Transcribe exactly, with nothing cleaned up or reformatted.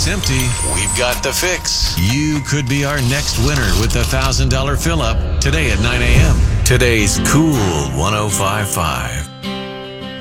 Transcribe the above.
tank's empty, we've got the fix. You could be our next winner with the one thousand dollars fill-up today at nine a.m. Today's Cool one oh five point five.